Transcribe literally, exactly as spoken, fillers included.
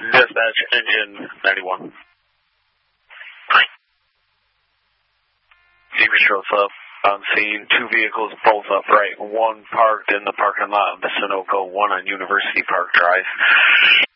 Dispatch, engine ninety-one. Deacon shows up on scene, two vehicles, both upright, one parked in the parking lot of the Sunoco, one on University Park Drive.